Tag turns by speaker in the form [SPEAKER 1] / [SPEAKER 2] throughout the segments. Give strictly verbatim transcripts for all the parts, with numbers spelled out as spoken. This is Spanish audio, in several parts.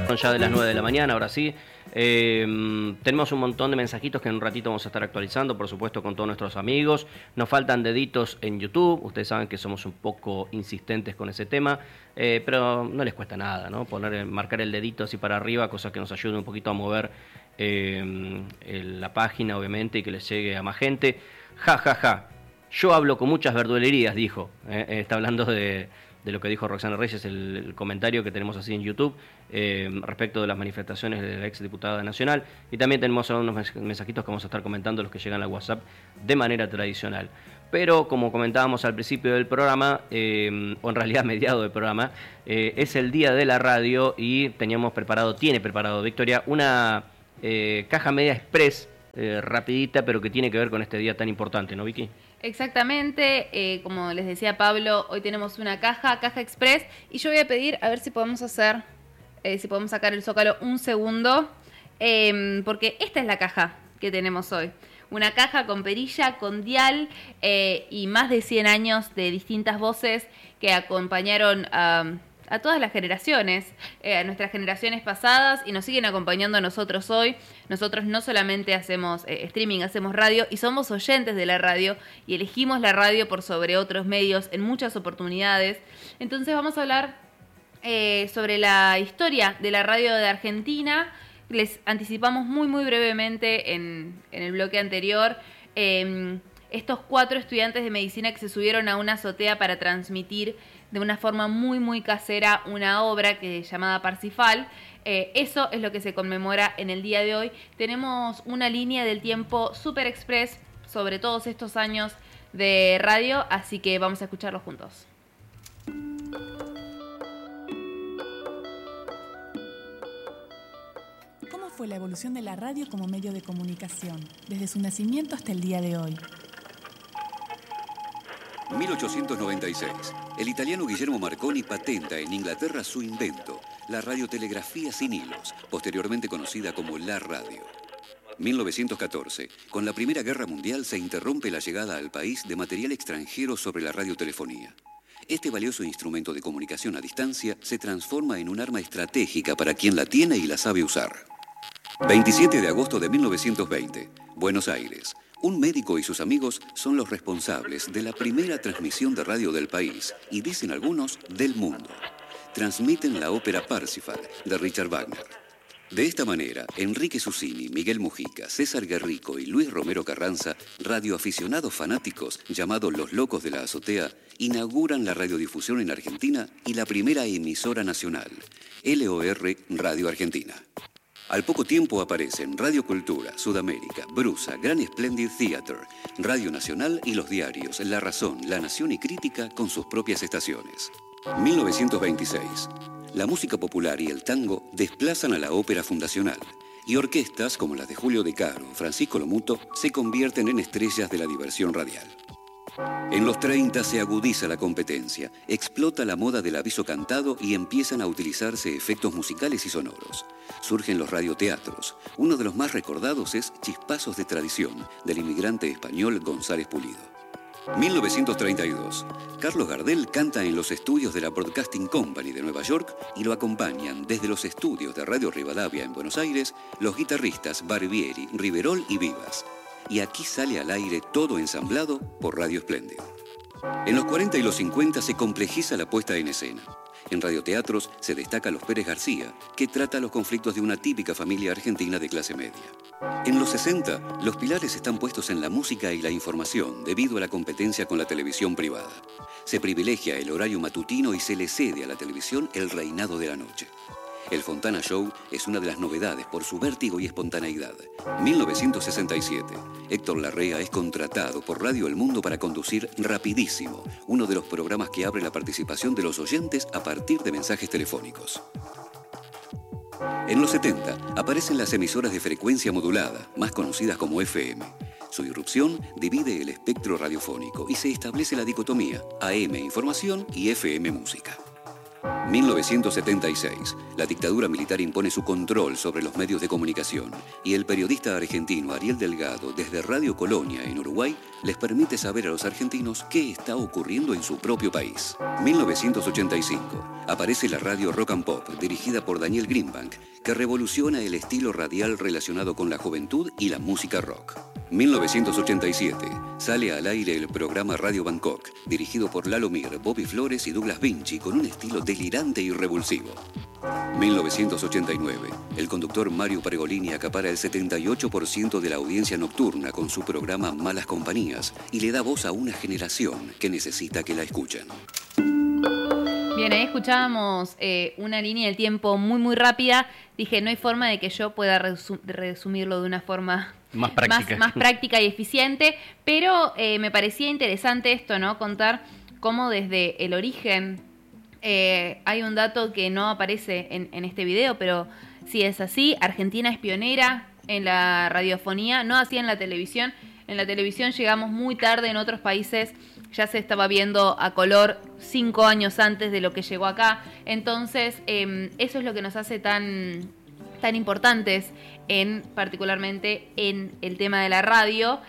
[SPEAKER 1] Son ya de las nueve de la mañana, ahora sí. Eh, tenemos un montón de mensajitos que en un ratito vamos a estar actualizando, por supuesto, con todos nuestros amigos. Nos faltan deditos en YouTube. Ustedes saben que somos un poco insistentes con ese tema, eh, pero no les cuesta nada, ¿no? Poner, marcar el dedito así para arriba, cosa que nos ayude un poquito a mover eh, el, la página, obviamente, y que les llegue a más gente. Ja, ja, ja. Yo hablo con muchas verdulerías, dijo. Eh, eh, está hablando de... de lo que dijo Roxana Reyes, el, el comentario que tenemos así en YouTube eh, respecto de las manifestaciones de la exdiputada nacional, y también tenemos algunos mensajitos que vamos a estar comentando, los que llegan al WhatsApp de manera tradicional. Pero como comentábamos al principio del programa, eh, o en realidad mediado del programa, eh, es el día de la radio y teníamos preparado, tiene preparado Victoria, una eh, caja media express, eh, rapidita, pero que tiene que ver con este día tan importante, ¿no, Vicky?
[SPEAKER 2] Exactamente, eh, como les decía Pablo, hoy tenemos una caja, caja express, y yo voy a pedir a ver si podemos hacer, eh, si podemos sacar el zócalo un segundo, eh, porque esta es la caja que tenemos hoy. Una caja con perilla, con dial eh, y más de cien años de distintas voces que acompañaron a... a todas las generaciones, eh, a nuestras generaciones pasadas, y nos siguen acompañando a nosotros hoy. Nosotros no solamente hacemos eh, streaming, hacemos radio, y somos oyentes de la radio, y elegimos la radio por sobre otros medios en muchas oportunidades. Entonces vamos a hablar eh, sobre la historia de la radio de Argentina. Les anticipamos muy muy brevemente en, en el bloque anterior eh, estos cuatro estudiantes de medicina que se subieron a una azotea para transmitir de una forma muy muy casera una obra que es llamada Parsifal. Eh, eso es lo que se conmemora en el día de hoy. Tenemos una línea del tiempo super express sobre todos estos años de radio, así que vamos a escucharlo juntos.
[SPEAKER 3] ¿Cómo fue la evolución de la radio como medio de comunicación, desde su nacimiento hasta el día de hoy?
[SPEAKER 4] mil ochocientos noventa y seis. El italiano Guillermo Marconi patenta en Inglaterra su invento, la radiotelegrafía sin hilos, posteriormente conocida como la radio. mil novecientos catorce. Con la Primera Guerra Mundial se interrumpe la llegada al país de material extranjero sobre la radiotelefonía. Este valioso instrumento de comunicación a distancia se transforma en un arma estratégica para quien la tiene y la sabe usar. veintisiete de agosto de mil novecientos veinte. Buenos Aires. Un médico y sus amigos son los responsables de la primera transmisión de radio del país, y dicen algunos, del mundo. Transmiten la ópera Parsifal, de Richard Wagner. De esta manera, Enrique Susini, Miguel Mujica, César Guerrico y Luis Romero Carranza, radioaficionados fanáticos llamados Los Locos de la Azotea, inauguran la radiodifusión en Argentina y la primera emisora nacional, L O R Radio Argentina. Al poco tiempo aparecen Radio Cultura, Sudamérica, Brusa, Gran Splendid Theater, Radio Nacional y los diarios La Razón, La Nación y Crítica con sus propias estaciones. mil novecientos veintiséis. La música popular y el tango desplazan a la ópera fundacional, y orquestas como las de Julio De Caro, Francisco Lomuto, se convierten en estrellas de la diversión radial. En los treinta se agudiza la competencia, explota la moda del aviso cantado y empiezan a utilizarse efectos musicales y sonoros. Surgen los radioteatros. Uno de los más recordados es Chispazos de Tradición, del inmigrante español González Pulido. mil novecientos treinta y dos. Carlos Gardel canta en los estudios de la Broadcasting Company de Nueva York y lo acompañan desde los estudios de Radio Rivadavia en Buenos Aires los guitarristas Barbieri, Riverol y Vivas. Y aquí sale al aire todo ensamblado por Radio Splendid. En los cuarenta y los cincuenta se complejiza la puesta en escena. En radioteatros se destaca Los Pérez García, que trata los conflictos de una típica familia argentina de clase media. En los sesenta, los pilares están puestos en la música y la información debido a la competencia con la televisión privada. Se privilegia el horario matutino y se le cede a la televisión el reinado de la noche. El Fontana Show es una de las novedades por su vértigo y espontaneidad. mil novecientos sesenta y siete. Héctor Larrea es contratado por Radio El Mundo para conducir Rapidísimo, uno de los programas que abre la participación de los oyentes a partir de mensajes telefónicos. En los setenta aparecen las emisoras de frecuencia modulada, más conocidas como F M. Su irrupción divide el espectro radiofónico y se establece la dicotomía A M Información y F M Música. mil novecientos setenta y seis. La dictadura militar impone su control sobre los medios de comunicación y el periodista argentino Ariel Delgado, desde Radio Colonia en Uruguay, les permite saber a los argentinos qué está ocurriendo en su propio país. mil novecientos ochenta y cinco. Aparece la radio Rock and Pop, dirigida por Daniel Greenbank, que revoluciona el estilo radial relacionado con la juventud y la música rock. mil novecientos ochenta y siete. Sale al aire el programa Radio Bangkok, dirigido por Lalo Mir, Bobby Flores y Douglas Vinci, con un estilo delirante y revulsivo. mil novecientos ochenta y nueve. El conductor Mario Pergolini acapara el setenta y ocho por ciento de la audiencia nocturna con su programa Malas Compañías y le da voz a una generación que necesita que la escuchen.
[SPEAKER 2] Bien, ahí escuchábamos eh, una línea del tiempo muy, muy rápida. Dije, no hay forma de que yo pueda resu- resumirlo de una forma
[SPEAKER 1] más práctica,
[SPEAKER 2] más, más práctica y eficiente, pero eh, me parecía interesante esto, ¿no? Contar cómo desde el origen eh, hay un dato que no aparece en, en este video, pero sí es así. Argentina es pionera en la radiofonía, no así en la televisión. En la televisión llegamos muy tarde, en otros países ya se estaba viendo a color cinco años antes de lo que llegó acá. Entonces, eh, eso es lo que nos hace tan, tan importantes, en, particularmente en el tema de la radio.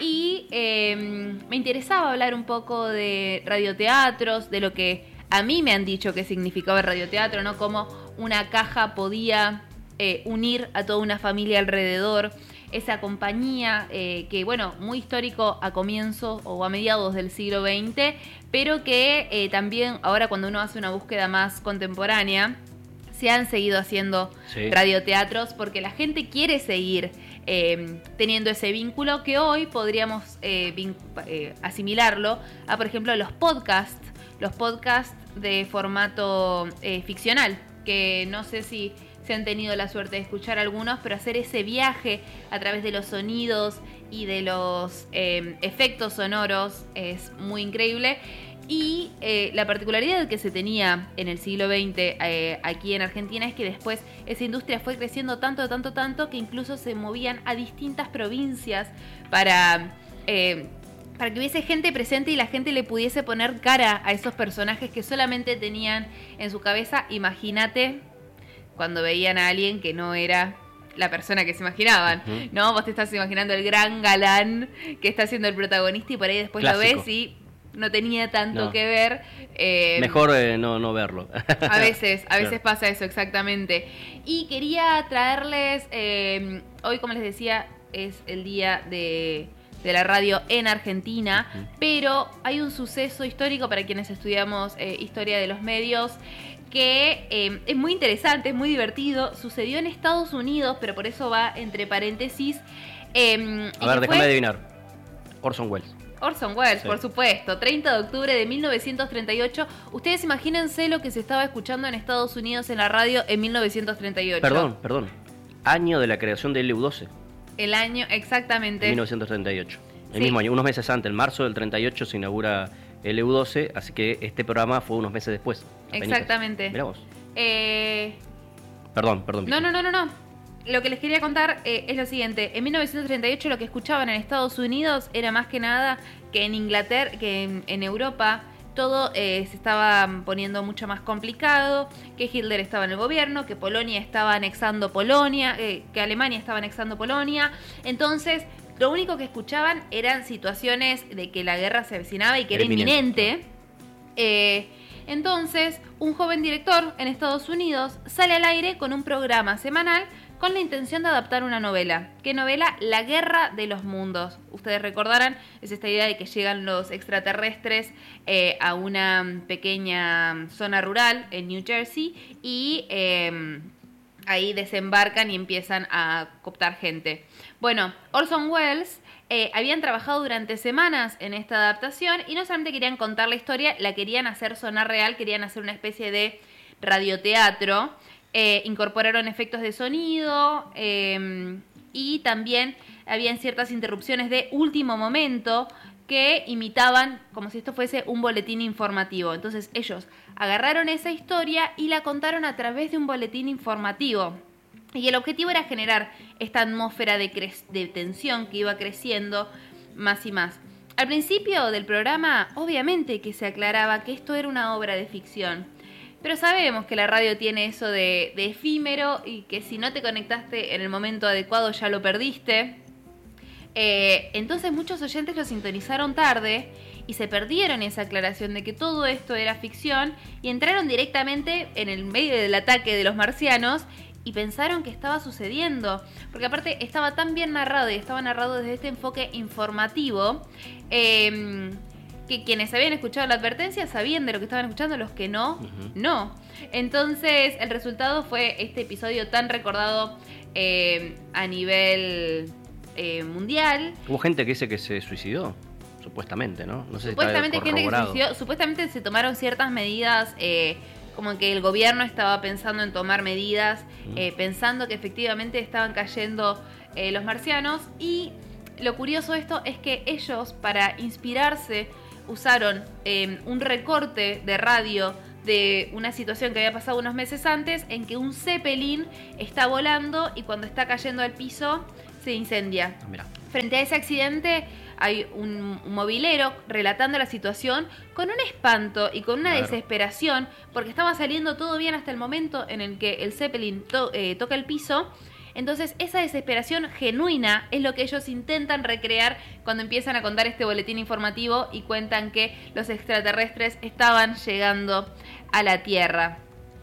[SPEAKER 2] Y eh, me interesaba hablar un poco de radioteatros, de lo que a mí me han dicho que significaba el radioteatro, ¿no? Cómo una caja podía eh, unir a toda una familia alrededor. Esa compañía eh, que, bueno, muy histórico a comienzos o a mediados del siglo veinte, pero que eh, también ahora cuando uno hace una búsqueda más contemporánea, se han seguido haciendo sí. radioteatros porque la gente quiere seguir eh, teniendo ese vínculo que hoy podríamos eh, vin- eh, asimilarlo a, por ejemplo, los podcasts, los podcasts de formato eh, ficcional, que no sé si se han tenido la suerte de escuchar algunos, pero hacer ese viaje a través de los sonidos y de los eh, efectos sonoros es muy increíble. Y eh, la particularidad que se tenía en el siglo veinte eh, aquí en Argentina es que después esa industria fue creciendo tanto, tanto, tanto que incluso se movían a distintas provincias para... Eh, para que hubiese gente presente y la gente le pudiese poner cara a esos personajes que solamente tenían en su cabeza. Imagínate cuando veían a alguien que no era la persona que se imaginaban, uh-huh. ¿no? Vos te estás imaginando el gran galán que está siendo el protagonista y por ahí después Clásico. Lo ves y no tenía tanto no. que ver. Eh,
[SPEAKER 1] Mejor eh, no, no verlo.
[SPEAKER 2] A veces, a veces claro. pasa eso, exactamente. Y quería traerles, eh, hoy como les decía, es el día de... de la radio en Argentina, uh-huh. pero hay un suceso histórico para quienes estudiamos eh, historia de los medios que eh, es muy interesante, es muy divertido, sucedió en Estados Unidos, pero por eso va entre paréntesis. Eh,
[SPEAKER 1] A ver, déjame adivinar. Orson Welles.
[SPEAKER 2] Orson Welles,
[SPEAKER 1] sí.
[SPEAKER 2] por supuesto, treinta de octubre de mil novecientos treinta y ocho. Ustedes imagínense lo que se estaba escuchando en Estados Unidos en la radio en mil novecientos treinta y ocho.
[SPEAKER 1] Perdón, perdón. Año de la creación de L U doce.
[SPEAKER 2] El año, exactamente.
[SPEAKER 1] mil novecientos treinta y ocho. El
[SPEAKER 2] sí.
[SPEAKER 1] mismo año, unos meses antes, en marzo del treinta y ocho se inaugura L U doce, así que este programa fue unos meses después.
[SPEAKER 2] Exactamente.
[SPEAKER 1] Mirá vos.
[SPEAKER 2] Eh...
[SPEAKER 1] Perdón, perdón.
[SPEAKER 2] No, no, no, no, no. Lo que les quería contar eh, es lo siguiente. En mil novecientos treinta y ocho lo que escuchaban en Estados Unidos era más que nada que en Inglaterra, que en, en Europa todo eh, se estaba poniendo mucho más complicado, que Hitler estaba en el gobierno, que Polonia estaba anexando Polonia, eh, que Alemania estaba anexando Polonia. Entonces, lo único que escuchaban eran situaciones de que la guerra se avecinaba y que era, era inminente. inminente. Eh, entonces, un joven director en Estados Unidos sale al aire con un programa semanal con la intención de adaptar una novela. ¿Qué novela? La Guerra de los Mundos. Ustedes recordarán, es esta idea de que llegan los extraterrestres eh, a una pequeña zona rural en New Jersey y eh, ahí desembarcan y empiezan a cooptar gente. Bueno, Orson Welles eh, habían trabajado durante semanas en esta adaptación y no solamente querían contar la historia, la querían hacer sonar real, querían hacer una especie de radioteatro. Eh, incorporaron efectos de sonido eh, y también habían ciertas interrupciones de último momento que imitaban como si esto fuese un boletín informativo. Entonces ellos agarraron esa historia y la contaron a través de un boletín informativo. Y el objetivo era generar esta atmósfera de, cre- de tensión que iba creciendo más y más. Al principio del programa, obviamente que se aclaraba que esto era una obra de ficción. Pero sabemos que la radio tiene eso de, de efímero y que si no te conectaste en el momento adecuado ya lo perdiste. Eh, entonces muchos oyentes lo sintonizaron tarde y se perdieron esa aclaración de que todo esto era ficción y entraron directamente en el medio del ataque de los marcianos y pensaron que estaba sucediendo. Porque aparte estaba tan bien narrado y estaba narrado desde este enfoque informativo eh, que quienes habían escuchado la advertencia sabían de lo que estaban escuchando, los que no, uh-huh. no. Entonces el resultado fue este episodio tan recordado eh, a nivel... Eh, mundial.
[SPEAKER 1] Hubo gente que dice que se suicidó, supuestamente, ¿no? No sé
[SPEAKER 2] supuestamente
[SPEAKER 1] si está
[SPEAKER 2] gente que se suicidó, supuestamente se tomaron ciertas medidas, eh, como que el gobierno estaba pensando en tomar medidas, mm. eh, pensando que efectivamente estaban cayendo eh, los marcianos. Y lo curioso de esto es que ellos, para inspirarse, usaron eh, un recorte de radio de una situación que había pasado unos meses antes, en que un Zeppelin está volando y cuando está cayendo al piso se incendia.
[SPEAKER 1] Mira.
[SPEAKER 2] Frente a ese accidente hay un, un mobilero relatando la situación con un espanto y con una claro. desesperación, porque estaba saliendo todo bien hasta el momento en el que el Zeppelin to, eh, toca el piso. Entonces esa desesperación genuina es lo que ellos intentan recrear cuando empiezan a contar este boletín informativo y cuentan que los extraterrestres estaban llegando a la Tierra.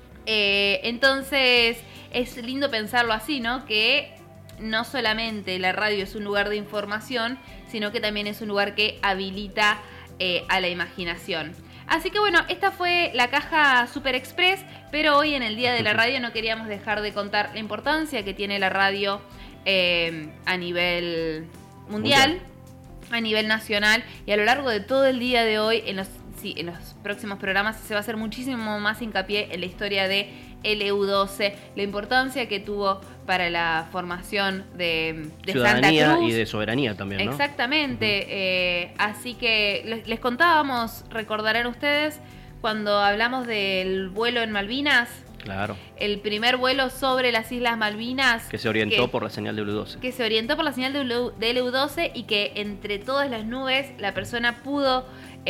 [SPEAKER 2] Eh, entonces es lindo pensarlo así, ¿no? Que no solamente la radio es un lugar de información, sino que también es un lugar que habilita eh, a la imaginación. Así que bueno, esta fue la caja Super Express, pero hoy en el Día de la Radio no queríamos dejar de contar la importancia que tiene la radio eh, a nivel mundial, mundial, a nivel nacional, y a lo largo de todo el día de hoy, en los, sí, en los próximos programas se va a hacer muchísimo más hincapié en la historia de L U doce, la importancia que tuvo para la formación de, de
[SPEAKER 1] ciudadanía
[SPEAKER 2] Santa Cruz
[SPEAKER 1] y de soberanía también, ¿no?
[SPEAKER 2] Exactamente, uh-huh. eh, así que les, les contábamos, recordarán ustedes, cuando hablamos del vuelo en Malvinas.
[SPEAKER 1] Claro.
[SPEAKER 2] El primer vuelo sobre las Islas Malvinas.
[SPEAKER 1] Que se orientó que, por la señal de L U doce.
[SPEAKER 2] Que se orientó por la señal de L U doce y que entre todas las nubes la persona pudo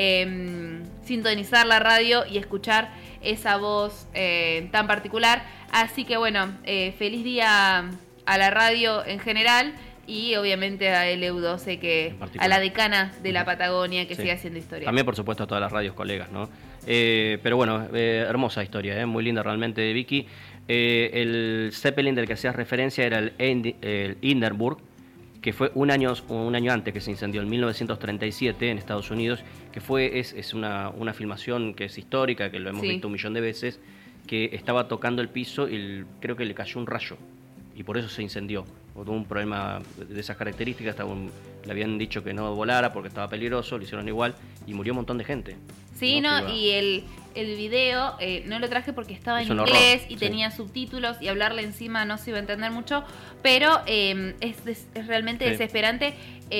[SPEAKER 2] eh, sintonizar la radio y escuchar esa voz eh, tan particular. Así que bueno, eh, feliz día a la radio en general y obviamente a L U doce, que a la decana de la Patagonia, que sí. sigue haciendo historia.
[SPEAKER 1] También por supuesto a todas las radios colegas, ¿no? Eh, pero bueno, eh, hermosa historia, ¿eh? Muy linda realmente de Vicky. Eh, el Zeppelin del que hacías referencia era el, Endi, el Hindenburg, que fue un año, un año antes que se incendió, en mil novecientos treinta y siete en Estados Unidos, que fue es, es una, una filmación que es histórica, que lo hemos sí. visto un millón de veces, que estaba tocando el piso y el, creo que le cayó un rayo y por eso se incendió. Tuvo un problema de esas características, estaba un, le habían dicho que no volara porque estaba peligroso, lo hicieron igual y murió un montón de gente.
[SPEAKER 2] Sí, no, no y el, el video eh, no lo traje porque estaba es en inglés horror, y sí. tenía subtítulos y hablarle encima no se iba a entender mucho, pero eh, es, es, es realmente sí. desesperante.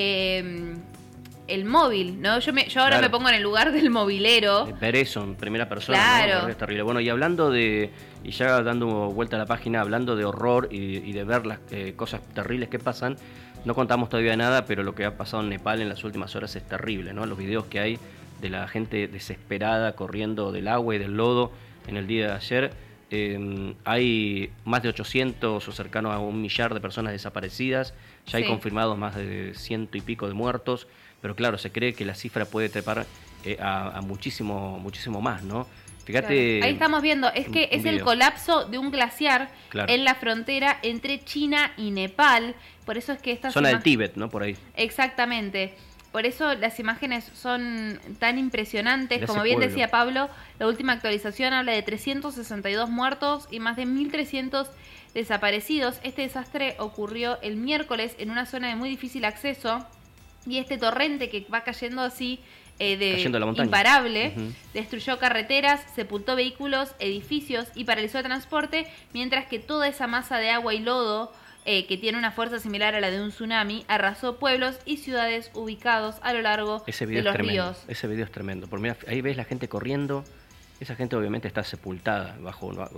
[SPEAKER 2] Eh, el móvil, ¿no? Yo, me, yo ahora claro. me pongo en el lugar del movilero.
[SPEAKER 1] Ver eso en primera persona,
[SPEAKER 2] claro.
[SPEAKER 1] ¿no? Es terrible. Bueno, y hablando de, y ya dando vuelta a la página, hablando de horror y, y de ver las eh, cosas terribles que pasan, no contamos todavía nada, pero lo que ha pasado en Nepal en las últimas horas es terrible, ¿no? Los videos que hay de la gente desesperada corriendo del agua y del lodo en el día de ayer. Eh, hay más de ochocientos o cercanos a un millar de personas desaparecidas, ya hay sí. confirmados más de ciento y pico de muertos, pero claro, se cree que la cifra puede trepar eh, a, a muchísimo, muchísimo más, ¿no? Fíjate.
[SPEAKER 2] Claro. Ahí estamos viendo, es que es video. El colapso de un glaciar
[SPEAKER 1] claro.
[SPEAKER 2] en la frontera entre China y Nepal, por eso es que esta
[SPEAKER 1] zona del Tíbet, ¿no? Por ahí.
[SPEAKER 2] Exactamente. Por eso las imágenes son tan impresionantes. Como bien
[SPEAKER 1] pueblo.
[SPEAKER 2] decía Pablo, la última actualización habla de trescientos sesenta y dos muertos y más de mil trescientos desaparecidos. Este desastre ocurrió el miércoles en una zona de muy difícil acceso y este torrente que va cayendo así eh, de
[SPEAKER 1] cayendo la montaña.
[SPEAKER 2] Imparable
[SPEAKER 1] uh-huh.
[SPEAKER 2] destruyó carreteras, sepultó vehículos, edificios y paralizó el transporte, mientras que toda esa masa de agua y lodo Eh, que tiene una fuerza similar a la de un tsunami, arrasó pueblos y ciudades ubicados a lo largo
[SPEAKER 1] Ese video
[SPEAKER 2] de los
[SPEAKER 1] es tremendo.
[SPEAKER 2] ríos.
[SPEAKER 1] Ese video es tremendo. Porque mira, ahí ves la gente corriendo. Esa gente obviamente está sepultada bajo no,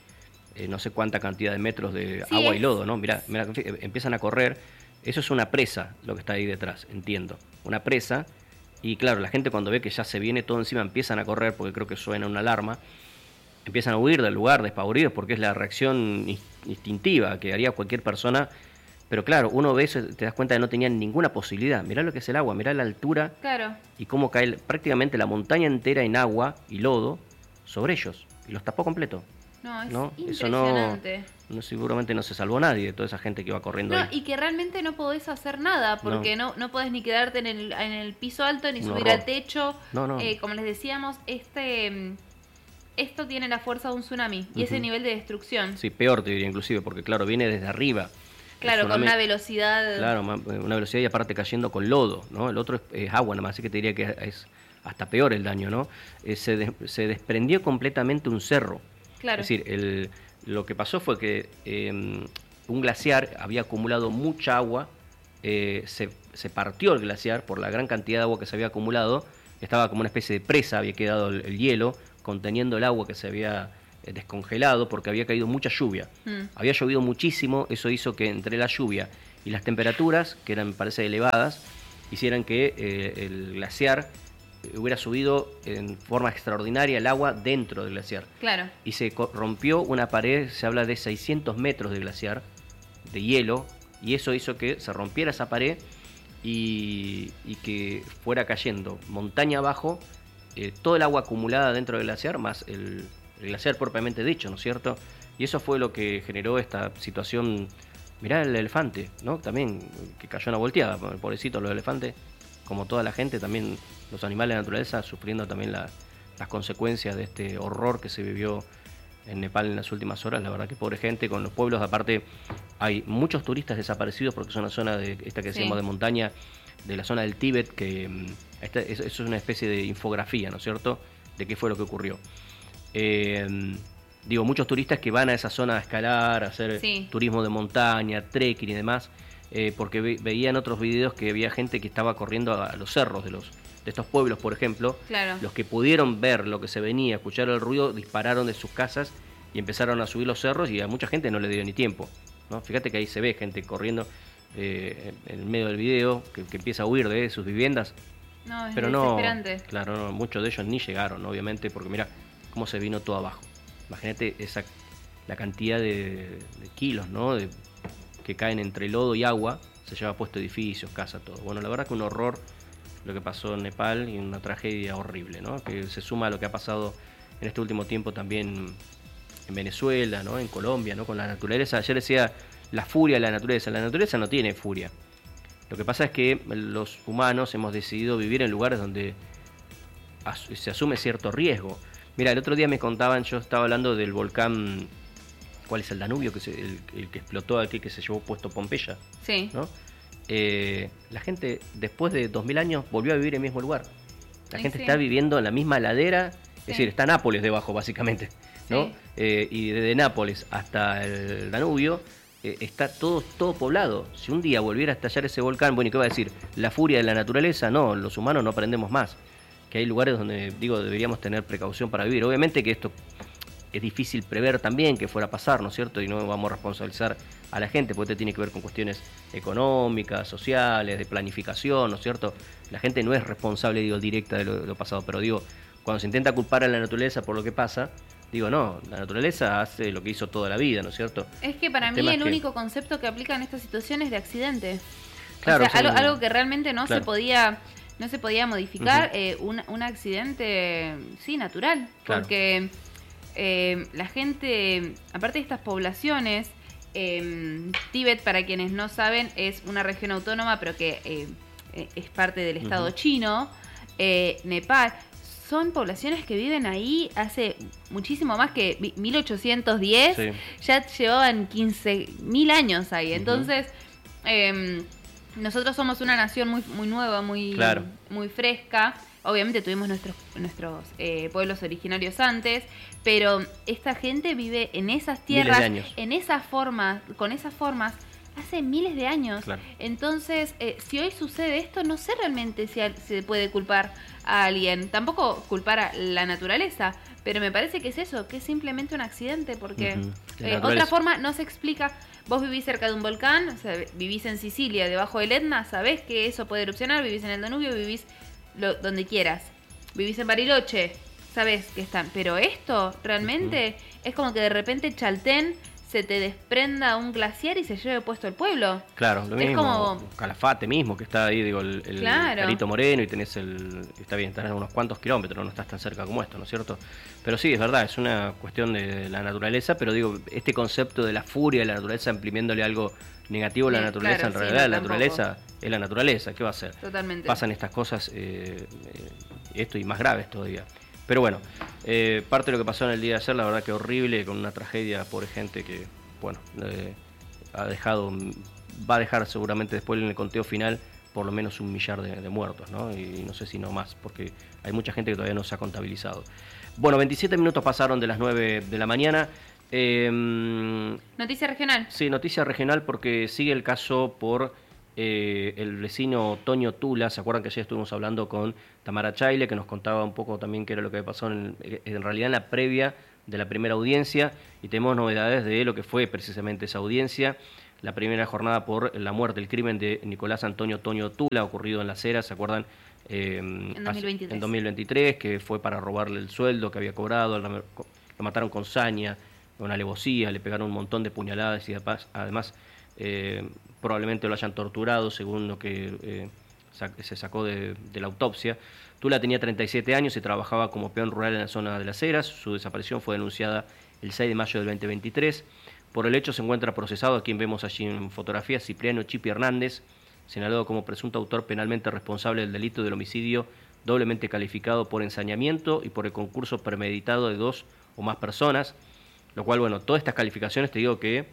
[SPEAKER 1] eh, no sé cuánta cantidad de metros de
[SPEAKER 2] sí,
[SPEAKER 1] agua
[SPEAKER 2] es...
[SPEAKER 1] y lodo, ¿no? Mirá, mirá, empiezan a correr. Eso es una presa lo que está ahí detrás, entiendo. Una presa. Y claro, la gente cuando ve que ya se viene todo encima empiezan a correr porque creo que suena una alarma. empiezan a huir del lugar despavoridos porque es la reacción instintiva que haría cualquier persona. Pero claro, uno ve eso, te das cuenta de que no tenían ninguna posibilidad. Mirá lo que es el agua, mirá la altura
[SPEAKER 2] claro.
[SPEAKER 1] y cómo cae prácticamente la montaña entera en agua y lodo sobre ellos. Y los tapó completo.
[SPEAKER 2] No, es
[SPEAKER 1] ¿no?
[SPEAKER 2] impresionante.
[SPEAKER 1] Eso no, no, seguramente no se salvó nadie de toda esa gente que iba corriendo
[SPEAKER 2] No,
[SPEAKER 1] ahí.
[SPEAKER 2] y que realmente no podés hacer nada, porque no, no, no podés ni quedarte en el, en el piso alto, ni
[SPEAKER 1] Un
[SPEAKER 2] subir
[SPEAKER 1] horror.
[SPEAKER 2] al techo.
[SPEAKER 1] No, no.
[SPEAKER 2] Eh, como les decíamos, este esto tiene la fuerza de un tsunami y
[SPEAKER 1] Uh-huh.
[SPEAKER 2] ese nivel de destrucción.
[SPEAKER 1] Sí, peor te diría inclusive, porque claro, viene desde arriba.
[SPEAKER 2] Claro,
[SPEAKER 1] tsunami,
[SPEAKER 2] con una velocidad...
[SPEAKER 1] Claro, una velocidad y aparte cayendo con lodo, ¿no? El otro es, es agua nada más, así que te diría que es hasta peor el daño, ¿no? Eh, se, des, se desprendió completamente un cerro.
[SPEAKER 2] Claro.
[SPEAKER 1] Es decir, el, lo que pasó fue que eh, un glaciar había acumulado mucha agua, eh, se, se partió el glaciar por la gran cantidad de agua que se había acumulado, estaba como una especie de presa, había quedado el, el hielo conteniendo el agua que se había eh, descongelado porque había caído mucha lluvia. Mm. Había llovido muchísimo, eso hizo que entre la lluvia y las temperaturas, que eran, me parece, elevadas, hicieran que eh, el glaciar hubiera subido en forma extraordinaria el agua dentro del glaciar.
[SPEAKER 2] Claro.
[SPEAKER 1] Y se rompió una pared, se habla de seiscientos metros de glaciar, de hielo, y eso hizo que se rompiera esa pared y, y que fuera cayendo montaña abajo eh, todo el agua acumulada dentro del glaciar, más el, el glaciar propiamente dicho, ¿no es cierto? Y eso fue lo que generó esta situación. Mirá el elefante, ¿no? También, que cayó una volteada, pobrecito los elefantes, como toda la gente, también los animales de la naturaleza sufriendo también la, las consecuencias de este horror que se vivió en Nepal en las últimas horas. La verdad que pobre gente, con los pueblos, aparte hay muchos turistas desaparecidos porque es una zona de esta que decíamos sí. de montaña, de la zona del Tíbet, que esta, eso es una especie de infografía, ¿no es cierto?, de qué fue lo que ocurrió. Eh, digo, muchos turistas que van a esa zona a escalar, a hacer sí. turismo de montaña, trekking y demás, eh, porque ve, veían otros videos que había gente que estaba corriendo a, a los cerros de los de estos pueblos, por ejemplo.
[SPEAKER 2] Claro.
[SPEAKER 1] Los que pudieron ver lo que se venía, escuchar el ruido, dispararon de sus casas y empezaron a subir los cerros, y a mucha gente no le dio ni tiempo, ¿no? Fíjate que ahí se ve gente corriendo eh, en el medio del video, que, que empieza a huir de sus viviendas.
[SPEAKER 2] No, es
[SPEAKER 1] pero
[SPEAKER 2] desesperante.
[SPEAKER 1] No, claro, no, muchos de ellos ni llegaron, obviamente, porque mira cómo se vino todo abajo. Imagínate esa la cantidad de, de kilos, ¿no? De, que caen entre lodo y agua, se lleva puesto edificios, casas, todo. Bueno, la verdad que un horror lo que pasó en Nepal, y una tragedia horrible, ¿no? Que se suma a lo que ha pasado en este último tiempo también en Venezuela, ¿no? En Colombia, ¿no? Con la naturaleza. Ayer decía la furia de la naturaleza. La naturaleza no tiene furia. Lo que pasa es que los humanos hemos decidido vivir en lugares donde as- se asume cierto riesgo. Mira, el otro día me contaban, yo estaba hablando del volcán, ¿cuál es el Danubio? Que se, el, el que explotó aquí, que se llevó puesto Pompeya.
[SPEAKER 2] Sí.
[SPEAKER 1] ¿No? Eh, la gente después de dos mil años volvió a vivir en el mismo lugar. La
[SPEAKER 2] sí,
[SPEAKER 1] gente
[SPEAKER 2] sí.
[SPEAKER 1] está viviendo en la misma ladera, es
[SPEAKER 2] sí.
[SPEAKER 1] decir, está Nápoles debajo básicamente, ¿no?
[SPEAKER 2] Sí.
[SPEAKER 1] Eh, y desde Nápoles hasta el Danubio eh, está todo, todo poblado. Si un día volviera a estallar ese volcán, bueno, ¿y qué va a decir? ¿La furia de la naturaleza? No, los humanos no aprendemos más. Que hay lugares donde, digo, deberíamos tener precaución para vivir. Obviamente que esto es difícil prever también que fuera a pasar, ¿no es cierto? Y no vamos a responsabilizar a la gente, porque esto tiene que ver con cuestiones económicas, sociales, de planificación, ¿no es cierto? La gente no es responsable, digo, directa de lo, de lo pasado, pero digo, cuando se intenta culpar a la naturaleza por lo que pasa, digo, no, la naturaleza hace lo que hizo toda la vida, ¿no es cierto?
[SPEAKER 2] Es que para
[SPEAKER 1] el
[SPEAKER 2] mí el
[SPEAKER 1] que...
[SPEAKER 2] único concepto que aplica en estas situaciones es de accidente.
[SPEAKER 1] Claro,
[SPEAKER 2] o sea,
[SPEAKER 1] son...
[SPEAKER 2] algo, algo que realmente no
[SPEAKER 1] claro.
[SPEAKER 2] se podía... No se podía modificar,
[SPEAKER 1] Uh-huh.
[SPEAKER 2] eh, un, un accidente, sí, natural.
[SPEAKER 1] Claro.
[SPEAKER 2] Porque eh, la gente, aparte de estas poblaciones, eh, Tíbet, para quienes no saben, es una región autónoma, pero que eh, es parte del estado uh-huh. chino. Eh, Nepal, son poblaciones que viven ahí hace muchísimo más que mil ochocientos diez. Sí. Ya llevaban quince mil años ahí. Entonces... Uh-huh. eh, Nosotros somos una nación muy muy nueva, muy
[SPEAKER 1] claro.
[SPEAKER 2] muy fresca. Obviamente tuvimos nuestros nuestros eh, pueblos originarios antes, pero esta gente vive en esas tierras, en esas formas, con esas formas, hace miles de años.
[SPEAKER 1] Claro.
[SPEAKER 2] Entonces, eh, si hoy sucede esto, no sé realmente si se puede culpar a alguien. Tampoco culpar a la naturaleza, pero me parece que es eso, que es simplemente un accidente, porque uh-huh. eh, otra forma no se explica. Vos vivís cerca de un volcán, o sea, vivís en Sicilia, debajo del Etna, sabés que eso puede erupcionar, vivís en el Danubio, vivís lo, donde quieras. Vivís en Bariloche, sabes que están. Pero esto, realmente, uh-huh. es como que de repente Chaltén se te desprenda un glaciar y se lleve puesto el pueblo.
[SPEAKER 1] Claro, lo
[SPEAKER 2] es
[SPEAKER 1] mismo.
[SPEAKER 2] Como...
[SPEAKER 1] Calafate mismo, que está ahí, digo, el, el
[SPEAKER 2] claro.
[SPEAKER 1] Perito Moreno, y tenés el... Está bien, estás a unos cuantos kilómetros, no estás tan cerca como esto, ¿no es cierto? Pero sí, es verdad, es una cuestión de la naturaleza, pero digo, este concepto de la furia de la naturaleza imprimiéndole algo negativo a la
[SPEAKER 2] sí,
[SPEAKER 1] naturaleza,
[SPEAKER 2] claro,
[SPEAKER 1] en
[SPEAKER 2] sí,
[SPEAKER 1] realidad
[SPEAKER 2] no,
[SPEAKER 1] la
[SPEAKER 2] tampoco.
[SPEAKER 1] naturaleza es la naturaleza, ¿qué va a hacer?
[SPEAKER 2] Totalmente.
[SPEAKER 1] Pasan estas cosas, eh, eh, esto y más graves todavía. Pero bueno, eh, parte de lo que pasó en el día de ayer, la verdad que horrible, con una tragedia, pobre gente que... bueno, eh, ha dejado, va a dejar seguramente después en el conteo final por lo menos un millar de, de muertos, ¿no? Y no sé si no más, porque hay mucha gente que todavía no se ha contabilizado. Bueno, veintisiete minutos pasaron de las nueve de la mañana. Eh,
[SPEAKER 2] noticia regional.
[SPEAKER 1] Sí, noticia regional porque sigue el caso por eh, el vecino Toño Tula. ¿Se acuerdan que ayer estuvimos hablando con Tamara Chaile, que nos contaba un poco también qué era lo que pasó en, en realidad en la previa de la primera audiencia, y tenemos novedades de lo que fue precisamente esa audiencia, la primera jornada por la muerte, el crimen de Nicolás Antonio Toño Tula, ocurrido en Las Heras, ¿se acuerdan? Eh,
[SPEAKER 2] en, dos mil veintitrés.
[SPEAKER 1] En dos mil veintitrés, que fue para robarle el sueldo que había cobrado, lo mataron con saña, con alevosía, le pegaron un montón de puñaladas y además eh, probablemente lo hayan torturado, según lo que eh, se sacó de, de la autopsia. Tula tenía treinta y siete años y trabajaba como peón rural en la zona de Las Heras. Su desaparición fue denunciada el seis de mayo del veinte veintitrés. Por el hecho se encuentra procesado, a quien vemos allí en fotografía, Cipriano Chipi Hernández, señalado como presunto autor penalmente responsable del delito del homicidio doblemente calificado por ensañamiento y por el concurso premeditado de dos o más personas, lo cual, bueno, todas estas calificaciones te digo que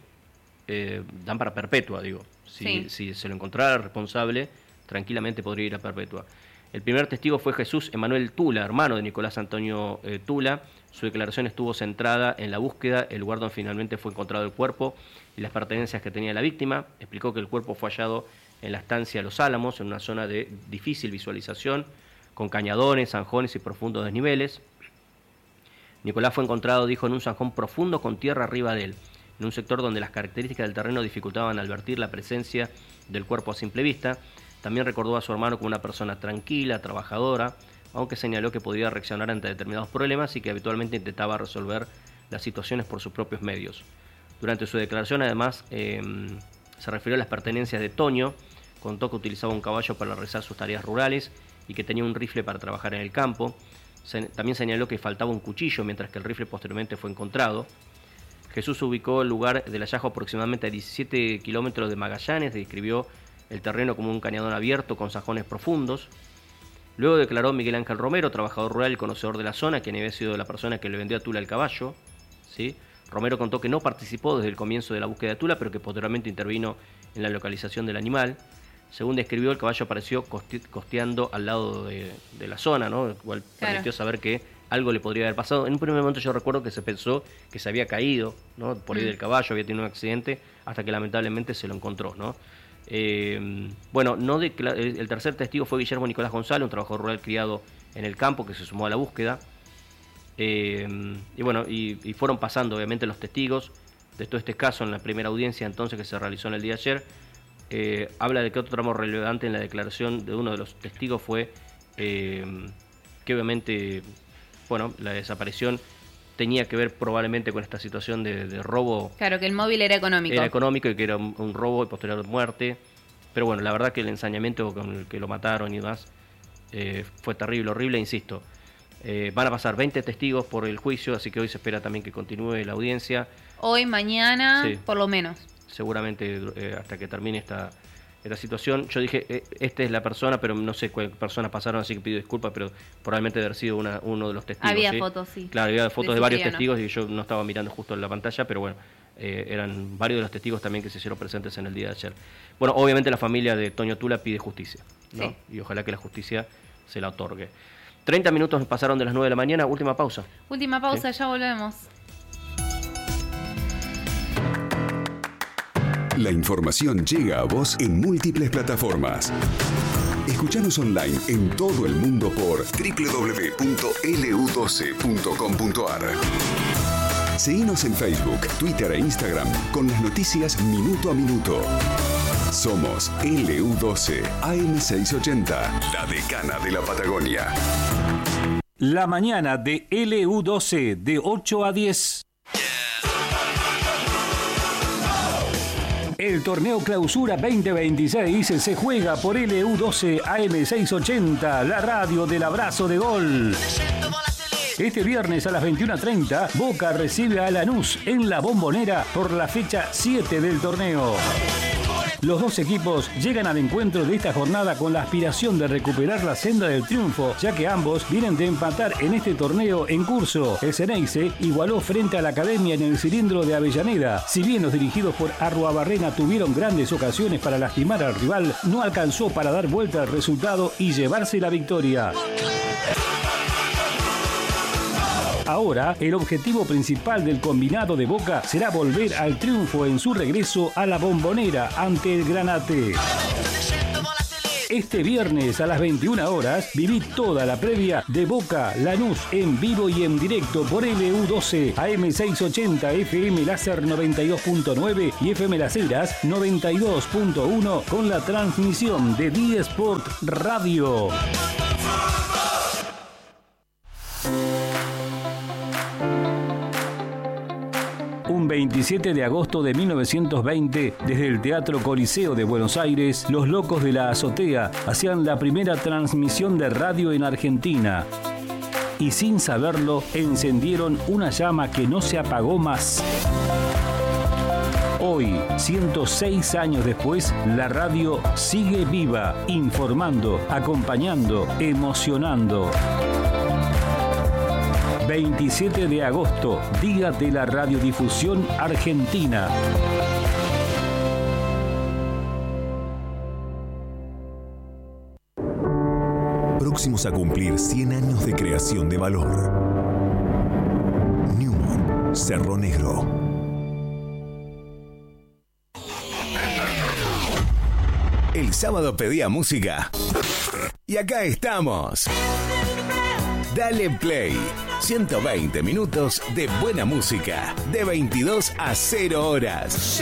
[SPEAKER 1] eh, dan para perpetua, digo. Si,
[SPEAKER 2] sí.
[SPEAKER 1] si se lo encontrara responsable, tranquilamente podría ir a perpetua. El primer testigo fue Jesús Emanuel Tula, hermano de Nicolás Antonio eh, Tula. Su declaración estuvo centrada en la búsqueda, el lugar donde finalmente fue encontrado el cuerpo y las pertenencias que tenía la víctima. Explicó que el cuerpo fue hallado en la estancia Los Álamos, en una zona de difícil visualización, con cañadones, zanjones y profundos desniveles. Nicolás fue encontrado, dijo, en un zanjón profundo con tierra arriba de él, en un sector donde las características del terreno dificultaban advertir la presencia del cuerpo a simple vista. También recordó a su hermano como una persona tranquila, trabajadora, aunque señaló que podía reaccionar ante determinados problemas y que habitualmente intentaba resolver las situaciones por sus propios medios. Durante su declaración, además, eh, se refirió a las pertenencias de Toño, contó que utilizaba un caballo para realizar sus tareas rurales y que tenía un rifle para trabajar en el campo. Se, también señaló que faltaba un cuchillo, mientras que el rifle posteriormente fue encontrado. Jesús ubicó el lugar del hallazgo aproximadamente a diecisiete kilómetros de Magallanes, describió el terreno como un cañadón abierto con sajones profundos. Luego declaró Miguel Ángel Romero, trabajador rural y conocedor de la zona, quien había sido la persona que le vendió a Tula el caballo, ¿sí? Romero contó que no participó desde el comienzo de la búsqueda de Tula, pero que posteriormente intervino en la localización del animal. Según describió, el caballo apareció coste- costeando al lado de, de la zona, ¿no? El cual
[SPEAKER 2] claro.
[SPEAKER 1] permitió saber que algo le podría haber pasado. En un primer momento yo recuerdo que se pensó que se había caído, ¿no? Por ahí mm. del caballo, había tenido un accidente, hasta que lamentablemente se lo encontró, ¿no? Eh, bueno, no de, el tercer testigo fue Guillermo Nicolás González, un trabajador rural criado en el campo que se sumó a la búsqueda. Eh, y bueno, y, y fueron pasando obviamente los testigos de todo este caso en la primera audiencia entonces que se realizó en el día de ayer. Eh, habla de que otro tramo relevante en la declaración de uno de los testigos fue eh, que obviamente, bueno, la desaparición tenía que ver probablemente con esta situación de, de robo.
[SPEAKER 2] Claro, que el móvil era económico.
[SPEAKER 1] Era económico y que era un, un robo y posterior muerte. Pero bueno, la verdad que el ensañamiento con el que lo mataron y demás eh, fue terrible, horrible, insisto. Eh, van a pasar veinte testigos por el juicio, así que hoy se espera también que continúe la audiencia.
[SPEAKER 2] Hoy, mañana,
[SPEAKER 1] sí,
[SPEAKER 2] por lo menos.
[SPEAKER 1] Seguramente eh, hasta que termine esta, esta situación. Yo dije, eh, esta es la persona, pero no sé cuál persona pasaron, así que pido disculpas, pero probablemente haber sido una, uno de los testigos.
[SPEAKER 2] Había
[SPEAKER 1] ¿sí?
[SPEAKER 2] fotos, sí.
[SPEAKER 1] Claro, había fotos de, de varios
[SPEAKER 2] Cipriano.
[SPEAKER 1] testigos y yo no estaba mirando justo en la pantalla, pero bueno, eh, eran varios de los testigos también que se hicieron presentes en el día de ayer. Bueno, obviamente la familia de Toño Tula pide justicia, ¿no? Sí. Y ojalá que la justicia se la otorgue. treinta minutos pasaron de las nueve de la mañana, última pausa.
[SPEAKER 2] Última pausa,
[SPEAKER 1] ¿sí?
[SPEAKER 2] Ya volvemos.
[SPEAKER 4] La información llega a vos en múltiples plataformas. Escuchanos online en todo el mundo por doble u doble u doble u punto ele u doce punto com punto a r. Seguinos en Facebook, Twitter e Instagram con las noticias minuto a minuto. Somos ele u doce A M seiscientos ochenta, la decana de la Patagonia.
[SPEAKER 5] La mañana de L U doce de ocho a diez. El torneo Clausura veinte veintiséis se juega por L U doce A M seiscientos ochenta, la radio del abrazo de gol. Este viernes a las veintiuna treinta, Boca recibe a Lanús en La Bombonera por la fecha siete del torneo. Los dos equipos llegan al encuentro de esta jornada con la aspiración de recuperar la senda del triunfo, ya que ambos vienen de empatar en este torneo en curso. El Ceneice igualó frente a la Academia en el cilindro de Avellaneda. Si bien los dirigidos por Arruabarrena tuvieron grandes ocasiones para lastimar al rival, no alcanzó para dar vuelta al resultado y llevarse la victoria. Ahora, el objetivo principal del combinado de Boca será volver al triunfo en su regreso a La Bombonera ante el Granate. Este viernes a las veintiuna horas viví toda la previa de Boca Lanús en vivo y en directo por L U doce A M seiscientos ochenta, F M Láser noventa y dos punto nueve y F M Las Heras noventa y dos punto uno con la transmisión de D Sport Radio. Un veintisiete de agosto de mil novecientos veinte, desde el Teatro Coliseo de Buenos Aires, los Locos de la Azotea hacían la primera transmisión de radio en Argentina. Y sin saberlo, encendieron una llama que no se apagó más. Hoy, ciento seis años después, la radio sigue viva, informando, acompañando, emocionando. veintisiete de agosto, Día de la Radiodifusión Argentina.
[SPEAKER 6] Próximos a cumplir cien años de creación de valor. Newman, Cerro Negro. El sábado pedía música. Y acá estamos. Dale Play. ciento veinte minutos de buena música. De veintidós a cero horas.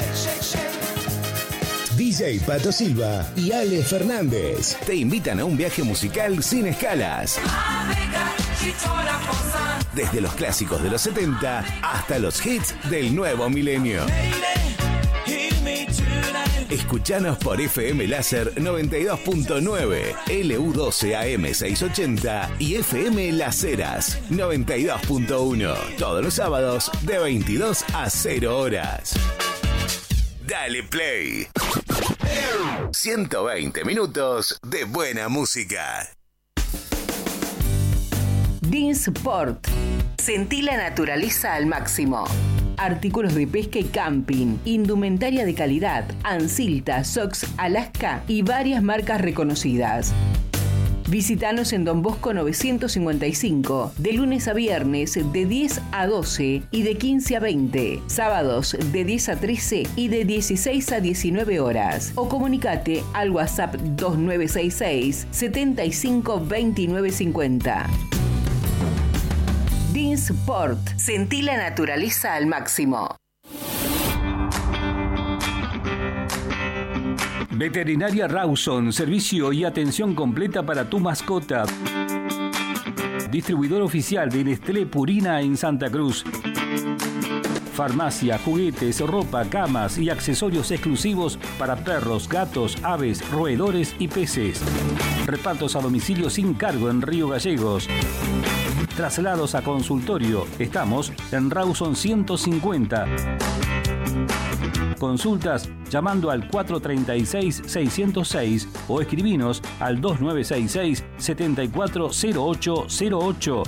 [SPEAKER 7] D J Pato Silva y Ale Fernández
[SPEAKER 6] te invitan a un viaje musical sin escalas. Desde los clásicos de los setenta hasta los hits del nuevo milenio. Escuchanos por F M Láser noventa y dos punto nueve, L U doce A M seiscientos ochenta y F M Las Heras noventa y dos punto uno. Todos los sábados de veintidós a cero horas. Dale Play. ciento veinte minutos de buena música.
[SPEAKER 8] Dinsport. Sentí la naturaleza al máximo. Artículos de pesca y camping, indumentaria de calidad, Ansilta, Sox, Alaska y varias marcas reconocidas. Visítanos en Don Bosco novecientos cincuenta y cinco, de lunes a viernes de diez a doce y de quince a veinte, sábados de diez a trece y de dieciséis a diecinueve horas. O comunicate al WhatsApp dos nueve seis seis, setenta y cinco veintinueve cincuenta. Dinsport. Sentí la naturaleza al máximo.
[SPEAKER 5] Veterinaria Rawson, servicio y atención completa para tu mascota. Distribuidor oficial de Nestlé Purina en Santa Cruz. Farmacia, juguetes, ropa, camas y accesorios exclusivos para perros, gatos, aves, roedores y peces. Repartos a domicilio sin cargo en Río Gallegos. Traslados a consultorio. Estamos en Rawson ciento cincuenta. Consultas llamando al cuatro tres seis, seis cero seis o escribinos al dos nueve seis seis, siete cuatro cero ocho cero ocho.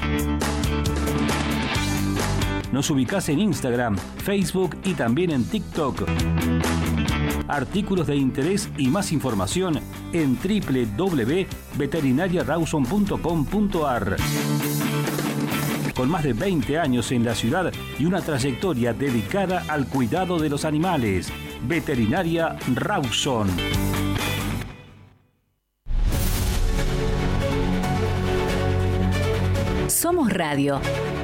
[SPEAKER 5] Nos ubicás en Instagram, Facebook y también en TikTok. Artículos de interés y más información en doble u doble u doble u punto veterinaria rawson punto com punto a r. Con más de veinte años en la ciudad y una trayectoria dedicada al cuidado de los animales. Veterinaria Rawson.
[SPEAKER 8] Somos radio.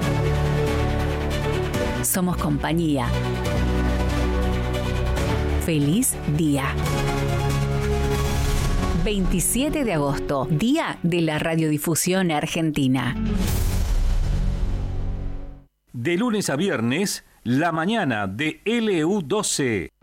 [SPEAKER 8] Somos compañía. Feliz día. veintisiete de agosto, Día de la Radiodifusión Argentina.
[SPEAKER 5] De lunes a viernes, la mañana de L U doce.